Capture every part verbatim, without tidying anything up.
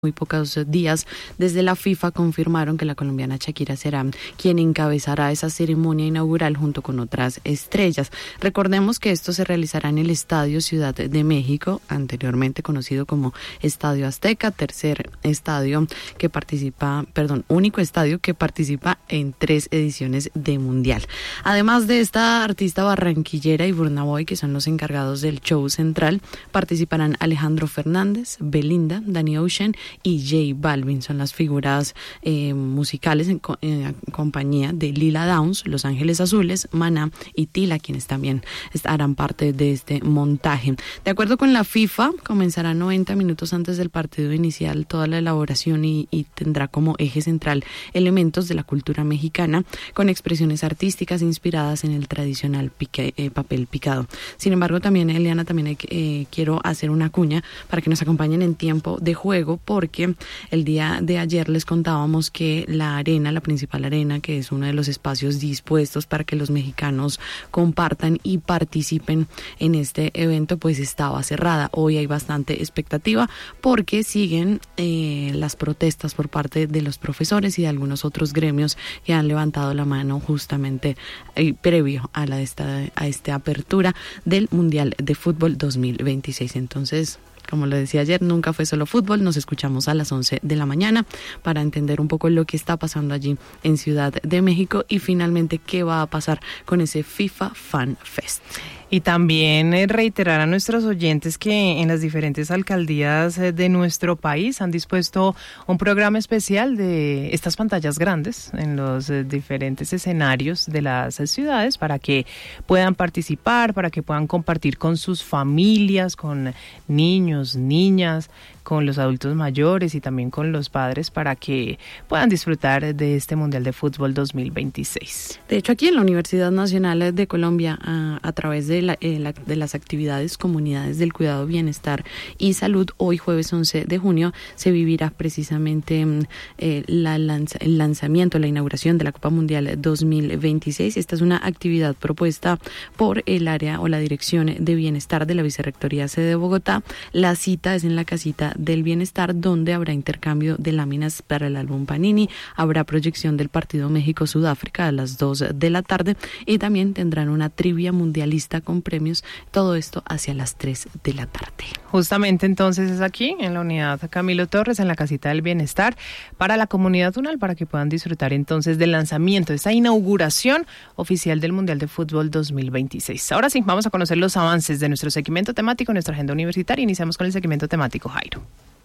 Muy pocos días desde la FIFA confirmaron que la colombiana Shakira será quien encabezará esa ceremonia inaugural junto con otras estrellas. Recordemos que esto se realizará en el Estadio Ciudad de México, anteriormente conocido como Estadio Azteca, tercer estadio que participa, perdón, único estadio que participa en tres ediciones de Mundial. Además de esta artista barranquillera y Burna Boy, que son los encargados del show central, participarán Alejandro Fernández, Belinda, Danny Ocean y J Balvin. Son las figuras eh, musicales en, co- en compañía de Lila Downs, Los Ángeles Azules, Maná y Tila, quienes también harán parte de este montaje. De acuerdo con la FIFA, comenzará noventa minutos antes del partido inicial toda la elaboración y, y tendrá como eje central elementos de la cultura mexicana con expresiones artísticas inspiradas en el tradicional pique, eh, papel picado. Sin embargo, también, Eliana, también hay, eh, quiero hacer una cuña para que nos acompañen en tiempo de juego, por porque el día de ayer les contábamos que la arena, la principal arena, que es uno de los espacios dispuestos para que los mexicanos compartan y participen en este evento, pues estaba cerrada. Hoy hay bastante expectativa porque siguen eh, las protestas por parte de los profesores y de algunos otros gremios que han levantado la mano justamente eh, previo a la esta, a esta apertura del Mundial de Fútbol dos mil veintiséis. Entonces, como lo decía ayer, nunca fue solo fútbol. Nos escuchamos a las once de la mañana para entender un poco lo que está pasando allí en Ciudad de México y finalmente qué va a pasar con ese FIFA Fan Fest. Y también eh, reiterar a nuestros oyentes que en las diferentes alcaldías eh, de nuestro país han dispuesto un programa especial de estas pantallas grandes en los eh, diferentes escenarios de las eh, ciudades para que puedan participar, para que puedan compartir con sus familias, con niños, niñas, con los adultos mayores y también con los padres para que puedan disfrutar de este Mundial de Fútbol dos mil veintiséis. De hecho, aquí en la Universidad Nacional de Colombia, a, a través de, la, eh, la, de las actividades Comunidades del Cuidado, Bienestar y Salud, hoy jueves once de junio se vivirá precisamente eh, la lanza, el lanzamiento, la inauguración de la Copa Mundial dos mil veintiséis. Esta es una actividad propuesta por el área o la Dirección de Bienestar de la Vicerrectoría Sede de Bogotá. La cita es en la casita del Bienestar, donde habrá intercambio de láminas para el álbum Panini, habrá proyección del partido México-Sudáfrica a las dos de la tarde y también tendrán una trivia mundialista con premios, todo esto hacia las tres de la tarde. Justamente entonces es aquí, en la unidad Camilo Torres, en la casita del Bienestar, para la comunidad tunal, para que puedan disfrutar entonces del lanzamiento, de esta inauguración oficial del Mundial de Fútbol dos mil veintiséis. Ahora sí, vamos a conocer los avances de nuestro segmento temático, nuestra agenda universitaria. Iniciamos con el segmento temático, Jairo.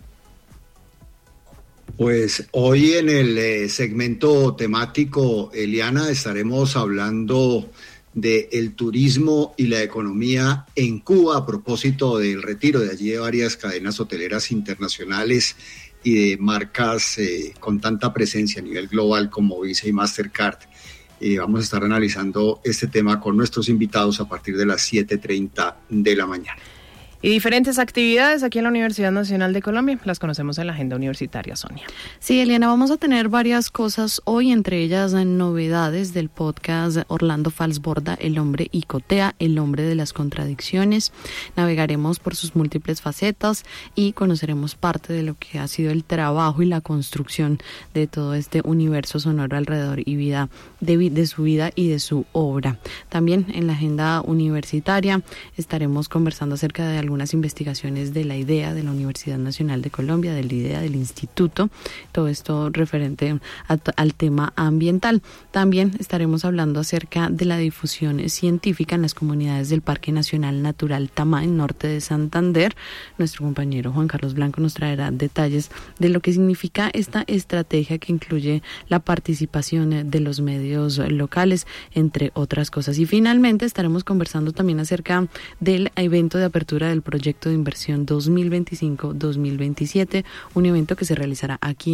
Pues hoy en el eh, segmento temático, Eliana, estaremos hablando del turismo y la economía en Cuba a propósito del retiro de allí de varias cadenas hoteleras internacionales y de marcas eh, con tanta presencia a nivel global como Visa y Mastercard. Eh, vamos a estar analizando este tema con nuestros invitados a partir de las siete treinta de la mañana. Y diferentes actividades aquí en la Universidad Nacional de Colombia, las conocemos en la agenda universitaria, Sonia. Sí, Eliana, vamos a tener varias cosas hoy, entre ellas novedades del podcast Orlando Falsborda, El hombre Icotea, el hombre de las contradicciones. Navegaremos por sus múltiples facetas y conoceremos parte de lo que ha sido el trabajo y la construcción de todo este universo sonoro alrededor y vida de, de su vida y de su obra. También en la agenda universitaria estaremos conversando acerca de algunas investigaciones de la IDEA, de la Universidad Nacional de Colombia, del IDEA, del Instituto, todo esto referente a, al tema ambiental. También estaremos hablando acerca de la difusión científica en las comunidades del Parque Nacional Natural Tamá, en norte de Santander. Nuestro compañero Juan Carlos Blanco nos traerá detalles de lo que significa esta estrategia que incluye la participación de los medios locales, entre otras cosas. Y finalmente estaremos conversando también acerca del evento de apertura del proyecto de inversión dos mil veinticinco dos mil veintisiete, un evento que se realizará aquí